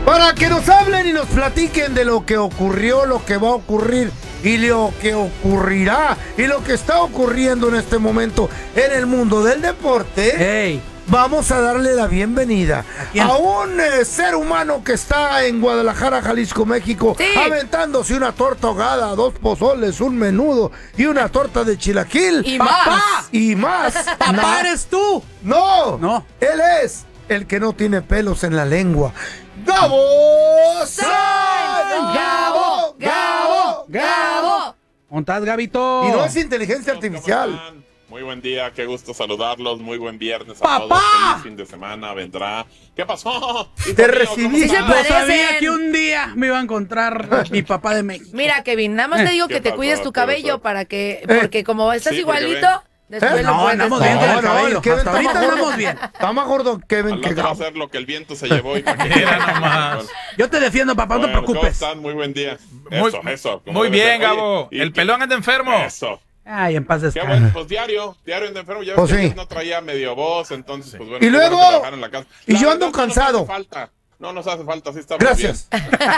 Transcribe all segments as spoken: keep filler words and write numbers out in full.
Para que nos hablen y nos platiquen de lo que ocurrió, lo que va a ocurrir y lo que ocurrirá y lo que está ocurriendo en este momento en el mundo del deporte. Hey. Vamos a darle la bienvenida ¿A, a un eh, ser humano que está en Guadalajara, Jalisco, México, sí. aventándose una torta ahogada, dos pozoles, un menudo y una torta de chilaquil. Y ¡Papá! más. Y más. ¡Papá, Na- eres tú! No, No. Él es el que no tiene pelos en la lengua. ¡Gabo Sainz! ¡Gabo! ¡Gabo! ¡Gabo! ¿Cómo estás, Gabito? Y no es inteligencia artificial. ¿Cómo están? Muy buen día, qué gusto saludarlos, muy buen viernes a ¡Papá! todos, feliz fin de semana, vendrá. ¿Qué pasó? Te Hijo mío, recibí. ¿cómo Sí se estás? Yo parecen. sabía que un día me iba a encontrar mi papá de México. Mira, Kevin, nada más te digo ¿Qué que te pasó? cuides tu ¿Qué cabello pasó? para que, Eh. porque como estás Sí, porque igualito, ven. después ¿Eh? lo No, puedes andamos estar- bien con el No, no, cabello. el Kevin Hasta está ahorita más gordo. andamos bien. Está más gordo Kevin Al que rato va a Gabo. hacer lo que el viento se llevó y para que Mira nomás. Yo te defiendo, papá, no te Bueno, ¿cómo preocupes. están? Muy buen día. Muy, Eso, eso. como muy debe bien, ser. Oye, Gabo. ¿y El qué- pelón anda enfermo. Eso. Ay, en paz Qué descanse. bueno, pues diario, diario de enfermo. Ya ves Pues que sí. ayer no traía medio voz, entonces, pues bueno. Y qué bueno luego- que trabajar en la casa. y La yo verdad, ando no nos cansado. hace falta. No nos hace falta, sí estamos Gracias.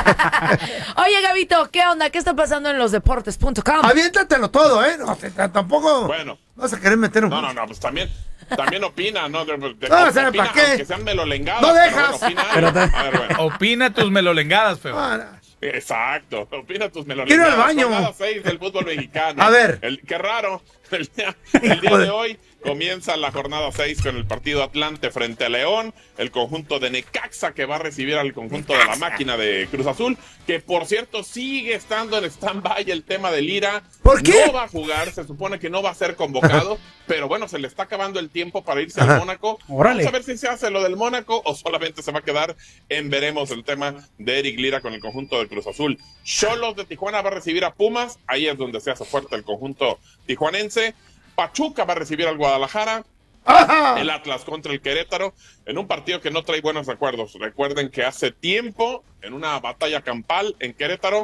Oye, Gabito, ¿qué onda? ¿Qué está pasando en los deportes punto com? Aviéntatelo todo, ¿eh? No, te- tampoco Bueno. vas a querer meter un... bien. No, no, no, pues también, también opina, ¿no? De, de- No, ¿sabe opina, para qué? aunque sean melolengadas. No pero dejas. bueno, opina algo. Pero te- A ver, bueno. Opina tus melolengadas, feo. Ah, no. Exacto, opina tus melolengadas. Quiero ir al baño. Jornada seis del fútbol mexicano. A ver. El, qué raro. El día, el día de hoy comienza la jornada seis con el partido Atlante frente a León, el conjunto de Necaxa que va a recibir al conjunto de la máquina de Cruz Azul, que por cierto sigue estando en stand-by el tema de Lira. ¿Por qué? No va a jugar, se supone que no va a ser convocado, pero bueno, se le está acabando el tiempo para irse Ajá. al Mónaco. Órale. Vamos a ver si se hace lo del Mónaco o solamente se va a quedar en veremos el tema de Eric Lira con el conjunto de Cruz Azul. Xolos de Tijuana va a recibir a Pumas, ahí es donde se hace fuerte el conjunto tijuanense. Pachuca va a recibir al Guadalajara. ¡Ajá! El Atlas contra el Querétaro en un partido que no trae buenos recuerdos. Recuerden que hace tiempo, en una batalla campal en Querétaro,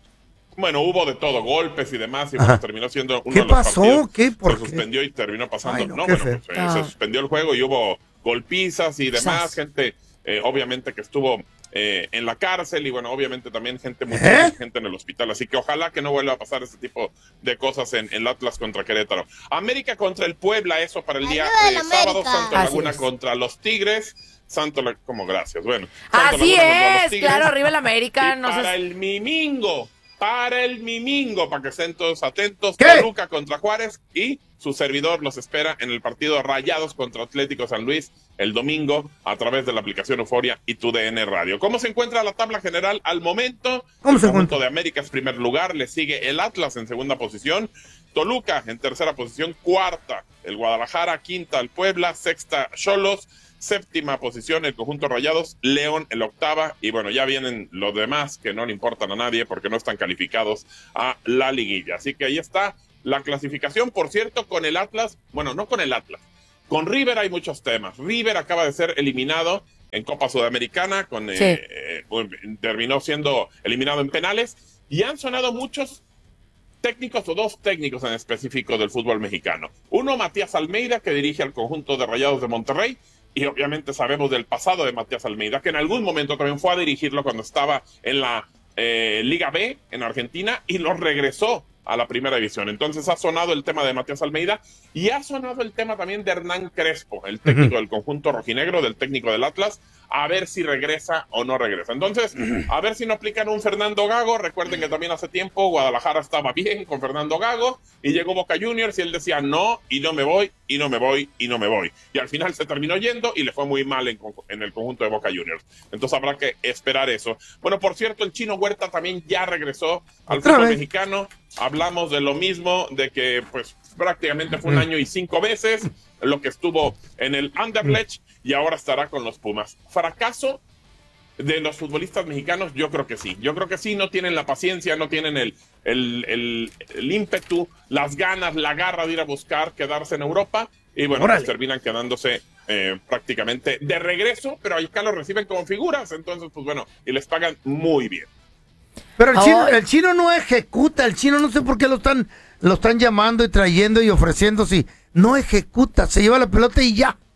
bueno, hubo de todo, golpes y demás, y bueno, Ajá. terminó siendo uno ¿Qué de los pasó? partidos. ¿Qué? ¿Por se qué? suspendió y terminó pasando. Ay, no, no, qué bueno, feo. pues, eh, Ah. se suspendió el juego y hubo golpizas y demás, Sas. gente, eh, obviamente que estuvo eh, en la cárcel y bueno, obviamente también gente, mucha ¿Eh? gente en el hospital. Así que ojalá que no vuelva a pasar este tipo de cosas en el Atlas contra Querétaro. América contra el Puebla, eso para el día Ayuda, eh, América. sábado. Santo Así Laguna es. contra los Tigres. Santo La- como gracias, bueno. Santo Así Laguna contra los es, Tigres. claro, arriba el América. Y No para sé. el Mimingo, para el Mimingo, para que estén todos atentos, ¿Qué? Toluca contra Juárez y su servidor los espera en el partido Rayados contra Atlético San Luis el domingo a través de la aplicación Euforia y tu D N Radio. ¿Cómo se encuentra la tabla general al momento? ¿Cómo el se conjunto encuentra? de América es primer lugar, le sigue el Atlas en segunda posición, Toluca en tercera posición, cuarta el Guadalajara, quinta el Puebla, sexta Xolos, séptima posición el conjunto Rayados, León en la octava y bueno, ya vienen los demás que no le importan a nadie porque no están calificados a la liguilla. Así que ahí está la clasificación, por cierto, con el Atlas, bueno, no con el Atlas, con River hay muchos temas. River acaba de ser eliminado en Copa Sudamericana, con, eh, Sí. eh, bueno, terminó siendo eliminado en penales y han sonado muchos técnicos o dos técnicos en específico del fútbol mexicano. Uno, Matías Almeida, que dirige al conjunto de Rayados de Monterrey, y obviamente sabemos del pasado de Matías Almeida, que en algún momento también fue a dirigirlo cuando estaba en la eh, Liga B en Argentina y lo regresó a la primera división. Entonces ha sonado el tema de Matías Almeida y ha sonado el tema también de Hernán Crespo, el técnico del conjunto rojinegro, del técnico del Atlas, a ver si regresa o no regresa. Entonces, a ver si no aplican un Fernando Gago. Recuerden que también hace tiempo Guadalajara estaba bien con Fernando Gago y llegó Boca Juniors y él decía no, y no me voy, y no me voy, y no me voy. Y al final se terminó yendo y le fue muy mal en, en el conjunto de Boca Juniors. Entonces habrá que esperar eso. Bueno, por cierto, el Chino Huerta también ya regresó al ¿Otra fútbol vez? mexicano. Hablamos de lo mismo, de que pues prácticamente fue un año y cinco meses lo que estuvo en el Anderlecht y ahora estará con los Pumas. ¿Fracaso de los futbolistas mexicanos? Yo creo que sí. Yo creo que sí, no tienen la paciencia, no tienen el, el, el, el ímpetu, las ganas, la garra de ir a buscar quedarse en Europa y bueno, Órale. pues terminan quedándose eh, prácticamente de regreso, pero acá los reciben como figuras, entonces pues bueno, y les pagan muy bien. Pero el chino, Ay. el chino no ejecuta, el chino no sé por qué lo están, lo están llamando y trayendo y ofreciendo, si no ejecuta, se lleva la pelota y ya.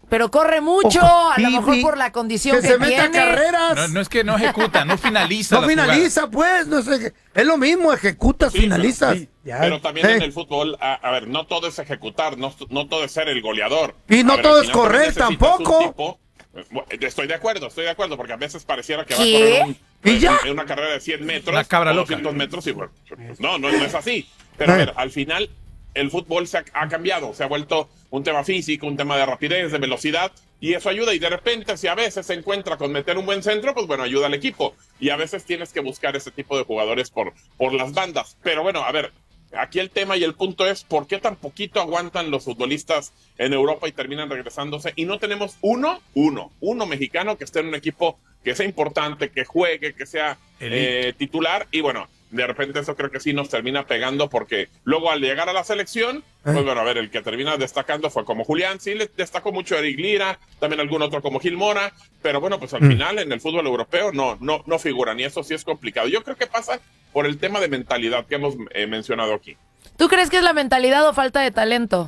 Pero corre mucho, Ojo, a lo y- mejor y por la condición que que, se meta a tiene. carreras. No, no es que no ejecuta, no finaliza. No las finaliza, pues. No sé, es lo mismo, ejecutas, Sí, finalizas. sí, Ya, Pero también eh. en el fútbol, a, a ver, no todo es ejecutar, no, no todo es ser el goleador. Y no A ver, todo al es final correr también necesitas un tampoco. tipo- bueno, estoy de acuerdo, estoy de acuerdo, porque a veces pareciera que va a ¿Qué? correr un- ¿Y ya? en una carrera de cien metros, Una cabra o loca. doscientos metros, y bueno, pues no, no, no es así. Pero a Eh. ver, al final el fútbol se ha, ha cambiado, se ha vuelto un tema físico, un tema de rapidez, de velocidad, y eso ayuda. Y de repente, si a veces se encuentra con meter un buen centro, pues bueno, ayuda al equipo. Y a veces tienes que buscar ese tipo de jugadores por, por las bandas. Pero bueno, a ver, aquí el tema y el punto es por qué tan poquito aguantan los futbolistas en Europa y terminan regresándose. Y no tenemos uno, uno, uno mexicano que esté en un equipo que sea importante, que juegue, que sea eh, titular. Y bueno, de repente eso creo que sí nos termina pegando, porque luego al llegar a la selección, pues bueno, a ver, el que termina destacando fue como Julián, sí le destacó mucho Eric Lira, también algún otro como Gil Mora, pero bueno, pues al Mm. final en el fútbol europeo no, no, no figuran, y eso sí es complicado. Yo creo que pasa por el tema de mentalidad que hemos eh, mencionado aquí. ¿Tú crees que es la mentalidad o falta de talento?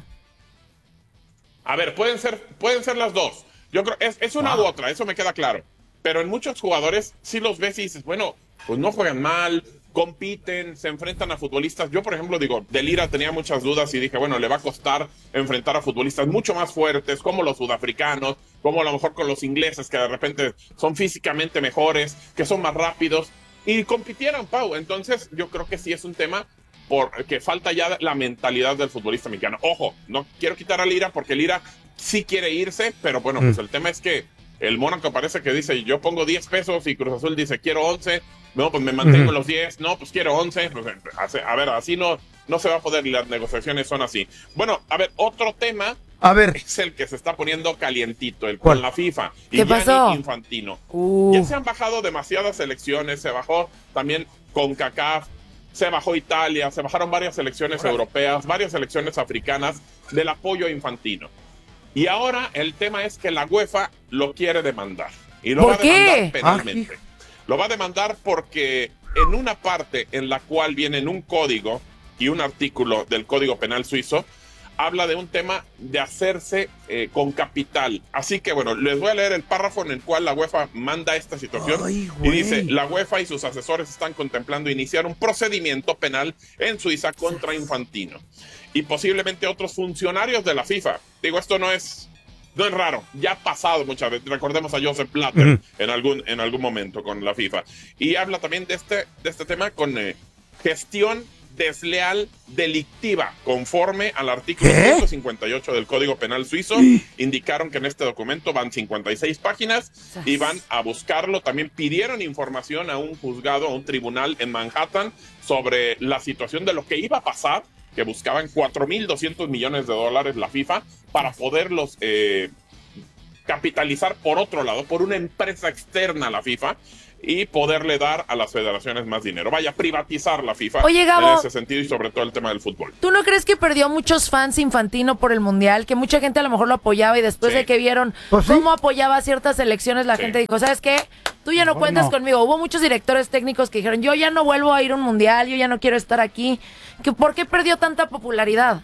A ver, pueden ser, pueden ser las dos. Yo creo es, es una u otra, eso me queda claro. Pero en muchos jugadores sí los ves y dices, bueno, pues no juegan mal, compiten, se enfrentan a futbolistas. Yo, por ejemplo, digo, de Lira tenía muchas dudas y dije, bueno, le va a costar enfrentar a futbolistas mucho más fuertes, como los sudafricanos, como a lo mejor con los ingleses, que de repente son físicamente mejores, que son más rápidos. Y compitieron, Pau. Entonces, yo creo que sí es un tema porque falta ya la mentalidad del futbolista mexicano. Ojo, no quiero quitar a Lira porque Lira sí quiere irse, pero bueno, pues el tema es que el Mónaco parece que dice, yo pongo diez pesos y Cruz Azul dice, quiero once. No, pues me mantengo en los diez. No, pues quiero once. Pues, a ver, así no, no se va a poder, y las negociaciones son así. Bueno, a ver, otro tema A ver, es el que se está poniendo calientito, el ¿cuál? con la FIFA. Y ¿Qué pasó? Gianni Infantino. Uh. Ya se han bajado demasiadas selecciones, se bajó también CONCACAF, se bajó Italia, se bajaron varias selecciones europeas, varias selecciones africanas del apoyo a Infantino. Y ahora el tema es que la UEFA lo quiere demandar. Y lo ¿Por va a qué? demandar penalmente. Ah, Lo va a demandar porque en una parte en la cual viene un código y un artículo del Código Penal suizo, habla de un tema de hacerse eh, con capital. Así que bueno, les voy a leer el párrafo en el cual la UEFA manda esta situación. Ay, Y güey. dice, la UEFA y sus asesores están contemplando iniciar un procedimiento penal en Suiza contra Infantino y posiblemente otros funcionarios de la FIFA. Digo, esto no es, no es raro, ya ha pasado muchas veces. Recordemos a Joseph Blatter Ujú. en, algún, en algún momento con la FIFA. Y habla también de este, de este tema con eh, gestión desleal delictiva, conforme al artículo ¿Qué? ciento cincuenta y ocho del Código Penal suizo. Indicaron que en este documento van cincuenta y seis páginas y van a buscarlo. También pidieron información a un juzgado, a un tribunal en Manhattan sobre la situación de lo que iba a pasar, que buscaban cuatro mil doscientos millones de dólares la FIFA para poderlos eh, capitalizar por otro lado, por una empresa externa a la FIFA, y poderle dar a las federaciones más dinero. Vaya, privatizar la FIFA. Oye, Gabo, en ese sentido, y sobre todo el tema del fútbol. ¿tú no crees que perdió muchos fans Infantino por el Mundial? Que mucha gente a lo mejor lo apoyaba y después Sí. de que vieron Pues sí. cómo apoyaba a ciertas selecciones, la Sí. gente dijo, ¿sabes qué? Tú ya no Mejor cuentas no. conmigo. Hubo muchos directores técnicos que dijeron, yo ya no vuelvo a ir a un Mundial, yo ya no quiero estar aquí. ¿Que ¿Por qué perdió tanta popularidad?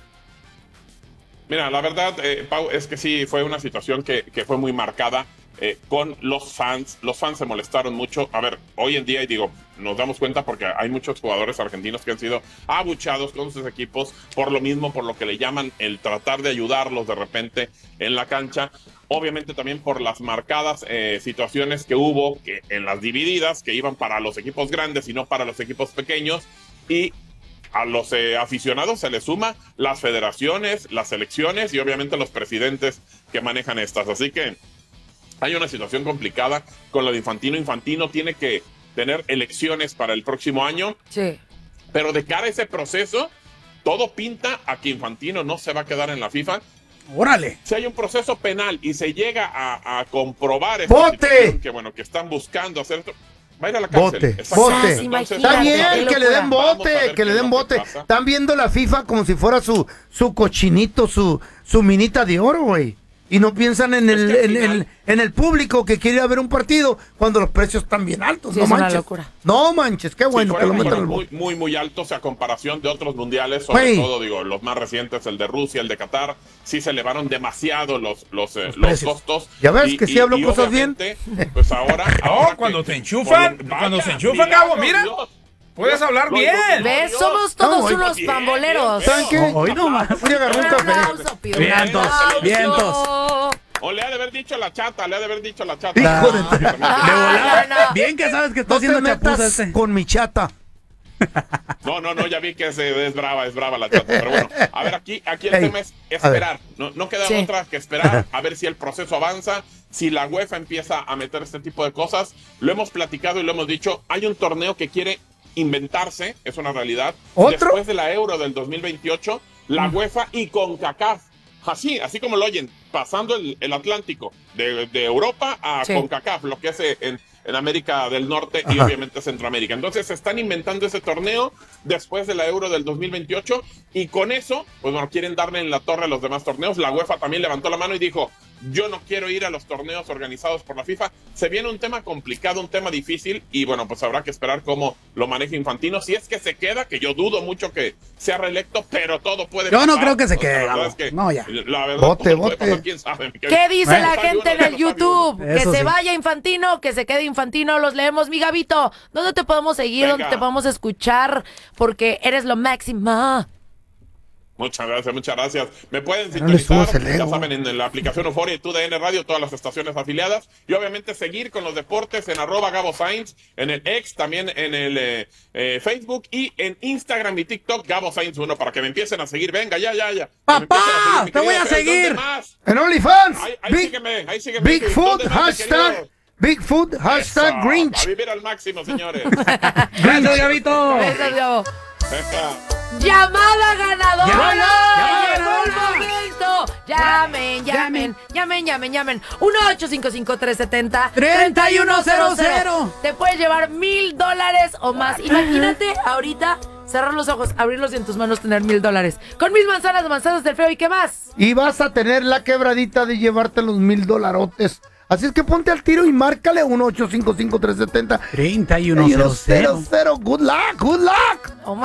Mira, la verdad, eh, Pau, es que sí, fue una situación que, que fue muy marcada eh, con los fans. Los fans se molestaron mucho. A ver, hoy en día, y digo, nos damos cuenta porque hay muchos jugadores argentinos que han sido abuchados con sus equipos por lo mismo, por lo que le llaman el tratar de ayudarlos de repente en la cancha. Obviamente también por las marcadas eh, situaciones que hubo que en las divididas, que iban para los equipos grandes y no para los equipos pequeños. Y a los eh, aficionados se les suma las federaciones, las selecciones y obviamente los presidentes que manejan estas. Así que hay una situación complicada con lo de Infantino. Infantino tiene que tener elecciones para el próximo año, Sí. pero de cara a ese proceso, todo pinta a que Infantino no se va a quedar en la FIFA. Órale. Si hay un proceso penal y se llega a, a comprobar esta ¡Bote! situación, que bueno, que están buscando hacer esto, va a ir a la cárcel. Bote, Exactamente. bote. Entonces, Imagínate. Está vamos a bien ver. que le den Vamos a bote, ver que le qué es den lo bote. pasa. Están viendo la FIFA como si fuera su, su cochinito, su, su minita de oro, güey. y no piensan en Es el, que al en, final- el, en el público que quiere ir a ver un partido cuando los precios están bien altos. Sí, no es una manches. locura. No manches, qué bueno Sí, que lo fueron, metan fueron al muy, bote. muy, muy altos a comparación de otros mundiales, sobre Güey. todo, digo, los más recientes, el de Rusia, el de Qatar, sí se elevaron demasiado los, los, eh, Los los precios. costos. Ya ves que sí hablo cosas bien. obviamente, Pues ahora. No, ahora cuando que- te enchufan, por cuando se enchufan, milagro, Gabo, mira. Dios. Puedes hablar Lo- lo- bien. lo- ¿Ves? Dios. Somos todos No, unos bien, pamboleros. bien, ¿Saben qué? bien. Hoy nomás. Voy a agarrar un Un café. aplauso, pido un Vientos, aplauso. vientos. O le ha de haber dicho la chata, le ha de haber dicho la chata. Hijo de- De Ah, volada. no, no. Bien que sabes que está No te haciendo chapuza metas este. con mi chata. No, no, no, ya vi que es, es brava, es brava la chata. Pero bueno, a ver, aquí, aquí el Ey, tema es esperar. No, no queda Sí. otra que esperar a ver si el proceso avanza, si la UEFA empieza a meter este tipo de cosas. Lo hemos platicado y lo hemos dicho. Hay un torneo que quiere inventarse, es una realidad. ¿Otro? Después de la Euro del dos mil veintiocho, la UEFA y CONCACAF. Así, así como lo oyen, pasando el, el Atlántico de, de Europa a Sí. CONCACAF, lo que es en, en América del Norte y Ajá. obviamente Centroamérica. Entonces se están inventando ese torneo después de la Euro del dos mil veintiocho y con eso, pues bueno, quieren darle en la torre a los demás torneos. La UEFA también levantó la mano y dijo, yo no quiero ir a los torneos organizados por la FIFA. Se viene un tema complicado, un tema difícil y bueno, pues habrá que esperar cómo lo maneja Infantino. Si es que se queda, que yo dudo mucho que sea reelecto, pero todo puede Yo pasar. no creo que se O sea, quede, la verdad Gabo. es que No, ya. La verdad, Bote, todo puede bote. pasar, quién sabe. mi ¿Qué querido. dice Eh. la Sabe gente uno, en el sabe uno. YouTube? Que Eso se sí. vaya Infantino, que se quede Infantino, los leemos. Mi Gabito, ¿dónde te podemos seguir? Venga. ¿Dónde te podemos escuchar? Porque eres lo máximo. Muchas gracias, muchas gracias. Me pueden No le sintonizar, subas el ya ego. saben, en la aplicación Euforia y T U D N Radio, todas las estaciones afiliadas. Y obviamente seguir con los deportes en arroba Gabo Sainz, en el X, también en el eh, eh, Facebook y en Instagram y TikTok, Gabo Sainz uno, para que me empiecen a seguir. Venga, ya, ya, ya. Que me ¡Papá! empiecen a seguir, mi ¡Te voy querido a Fer, ¿dónde seguir! más? En OnlyFans. Ahí, ahí Big, sígueme, ahí sígueme. Bigfoot, ¿Dónde más, mi hashtag, querido? Bigfoot, hashtag Eso, Grinch. A vivir al máximo, señores. Gracias, Gabito. Besos, Gabo. Venga. ¡Llamada ganadora! Llamada, llamada ¡Llegó el ganadora. momento! Llamen, llamen, llamen, llamen, llamen. uno ocho cinco cinco tres siete cero treinta y uno cero cero. Te puedes llevar mil dólares o más. Imagínate ahorita cerrar los ojos, abrirlos y en tus manos tener mil dólares. Con mis manzanas, manzanas del feo y qué más. Y vas a tener la quebradita de llevarte los mil dolarotes. Así es que ponte al tiro y márcale uno ocho cinco cinco tres siete cero treinta y uno cero cero. Good luck, good luck. Oh my